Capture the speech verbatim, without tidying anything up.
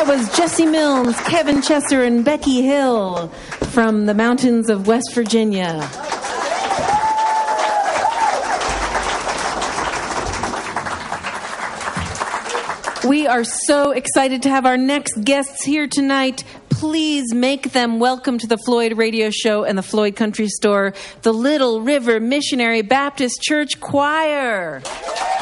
That was Jesse Mills, Kevin Chesser, and Becky Hill from the mountains of West Virginia. We are so excited to have our next guests here tonight. Please make them welcome to the Floyd Radio Show and the Floyd Country Store, the Little River Missionary Baptist Church Choir.